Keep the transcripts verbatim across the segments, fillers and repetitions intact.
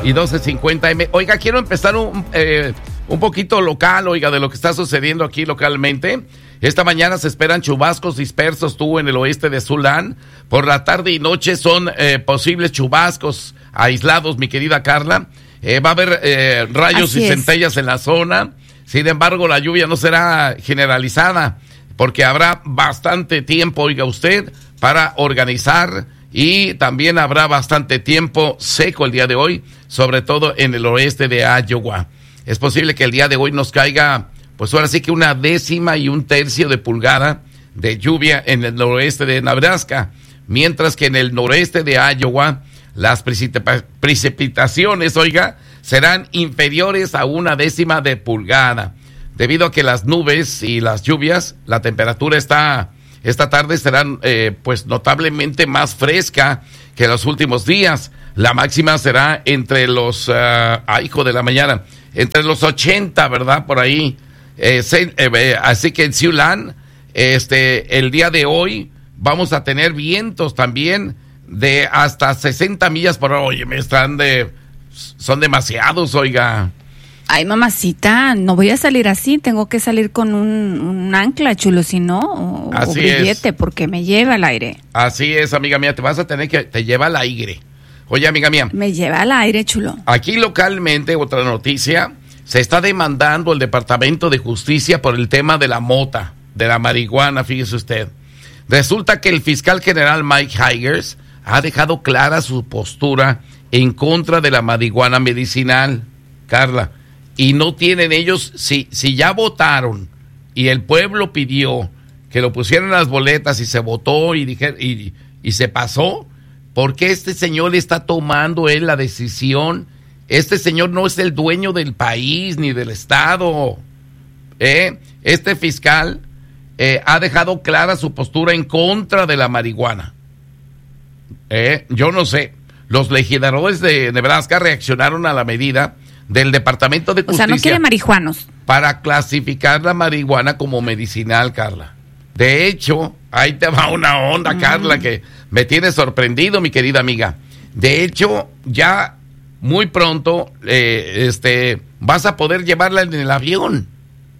y doce cincuenta eme. Oiga, quiero empezar un, eh, un poquito local, oiga, de lo que está sucediendo aquí localmente. Esta mañana se esperan chubascos dispersos, tú, en el oeste de Zulán. Por la tarde y noche son eh, posibles chubascos aislados, mi querida Carla. Eh, va a haber eh, rayos Así y es. centellas en la zona. Sin embargo, la lluvia no será generalizada, porque habrá bastante tiempo, oiga usted, para organizar, y también habrá bastante tiempo seco el día de hoy, sobre todo en el oeste de Iowa. Es posible que el día de hoy nos caiga, pues ahora sí que una décima y un tercio de pulgada de lluvia en el noroeste de Nebraska, mientras que en el noreste de Iowa las precip- precipitaciones, oiga, serán inferiores a una décima de pulgada. Debido a que las nubes y las lluvias, la temperatura está, esta tarde serán eh, pues notablemente más fresca que los últimos días. La máxima será entre los, uh, ah, hijo de la mañana, entre los ochenta, ¿verdad? Por ahí. Eh, se, eh, así que en Siulan, este, el día de hoy vamos a tener vientos también de hasta sesenta millas por hora. Oye, me están de, son demasiados, oiga. Ay, mamacita, no voy a salir así, tengo que salir con un, un ancla, chulo, si no, o, o grillete, porque me lleva al aire. Así es, amiga mía, te vas a tener que, te lleva al aire. Oye, amiga mía. Me lleva al aire, chulo. Aquí localmente, otra noticia, se está demandando el Departamento de Justicia por el tema de la mota, de la marihuana, fíjese usted. Resulta que el fiscal general Mike Higers ha dejado clara su postura en contra de la marihuana medicinal, Carla. Y no tienen ellos, si, si ya votaron y el pueblo pidió que lo pusieran en las boletas y se votó y, dije, y, y se pasó, ¿por qué este señor está tomando él la decisión? Este señor no es el dueño del país ni del estado. ¿Eh? Este fiscal eh, ha dejado clara su postura en contra de la marihuana. ¿Eh? Yo no sé. Los legisladores de Nebraska reaccionaron a la medida del Departamento de Justicia. O sea, no quiere marihuanos. Para clasificar la marihuana como medicinal, Carla. De hecho, ahí te va una onda, mm. Carla, que me tiene sorprendido, mi querida amiga. De hecho, ya muy pronto eh, este, vas a poder llevarla en el avión.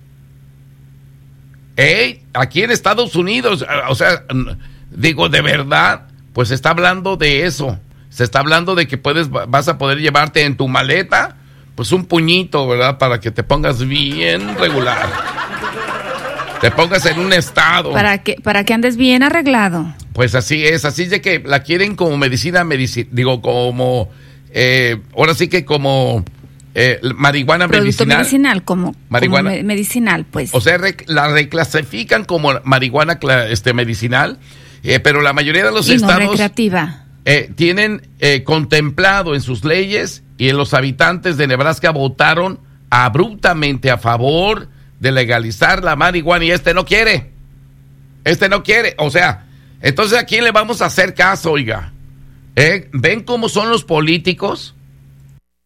¿Eh? Aquí en Estados Unidos, o sea, digo, de verdad, pues se está hablando de eso. Se está hablando de que puedes, vas a poder llevarte en tu maleta pues un puñito, ¿verdad? Para que te pongas bien regular. Te pongas en un estado. Para que, para que andes bien arreglado. Pues así es, así es de que la quieren como medicina, medici- digo, como, eh, ahora sí que como eh, marihuana Producto medicinal. medicinal, como, marihuana, como me- medicinal, pues. O sea, rec- la reclasifican como marihuana cla- este, medicinal, eh, pero la mayoría de los y estados... no recreativa. Eh, tienen eh, contemplado en sus leyes, y los habitantes de Nebraska votaron abruptamente a favor de legalizar la marihuana, y este no quiere. Este no quiere. O sea, entonces ¿a quién le vamos a hacer caso, oiga? ¿Eh? ¿Ven cómo son los políticos?